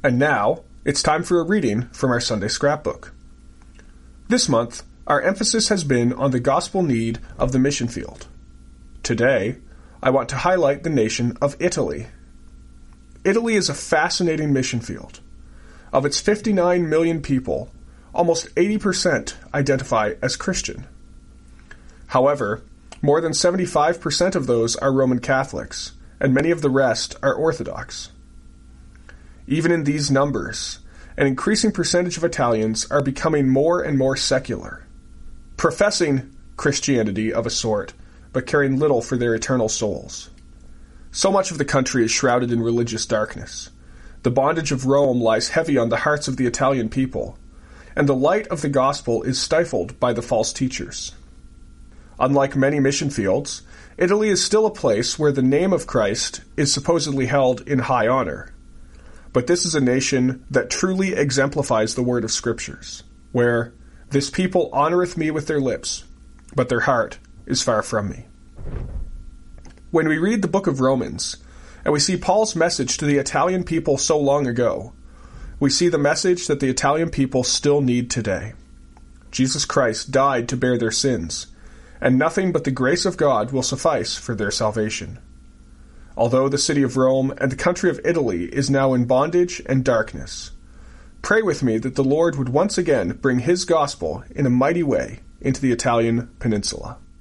And now, it's time for a reading from our Sunday scrapbook. This month, our emphasis has been on the gospel need of the mission field. Today, I want to highlight the nation of Italy. Italy is a fascinating mission field. Of its 59 million people, almost 80% identify as Christian. However, more than 75% of those are Roman Catholics, and many of the rest are Orthodox. Even in these numbers, an increasing percentage of Italians are becoming more and more secular, professing Christianity of a sort, but caring little for their eternal souls. So much of the country is shrouded in religious darkness. The bondage of Rome lies heavy on the hearts of the Italian people, and the light of the gospel is stifled by the false teachers. Unlike many mission fields, Italy is still a place where the name of Christ is supposedly held in high honor. But this is a nation that truly exemplifies the word of Scriptures, where this people honoreth me with their lips, but their heart is far from me. When we read the book of Romans, and we see Paul's message to the Italian people so long ago, we see the message that the Italian people still need today. Jesus Christ died to bear their sins, and nothing but the grace of God will suffice for their salvation. Although the city of Rome and the country of Italy is now in bondage and darkness, pray with me that the Lord would once again bring his gospel in a mighty way into the Italian peninsula.